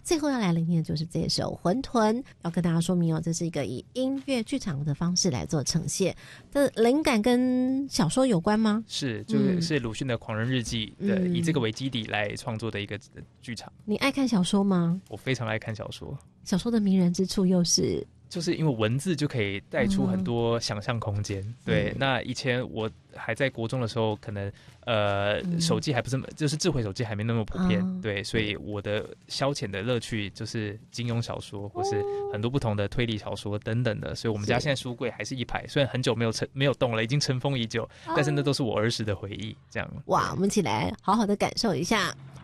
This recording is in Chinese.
最后要来聆听的就是这首《馄饨》，要跟大家说明哦，这是一个以音乐剧场的方式来做呈现。这灵感跟小说有关吗？ 是，就是鲁迅的《狂人日记》的，以这个为基底来创作的一个剧场。 你爱看小说吗？ 我非常爱看小说。 小说的迷人之处又是？ 就是因为文字就可以带出很多想象空间。对，那以前我还在国中的时候，可能手机还不是，就是智慧手机还没那么普遍。对，所以我的消遣的乐趣就是金庸小说，或是很多不同的推理小说等等的。所以我们家现在书柜还是一排，虽然很久没有动了，已经尘封已久，但是那都是我儿时的回忆。这样。 哇，我们一起来好好的感受一下。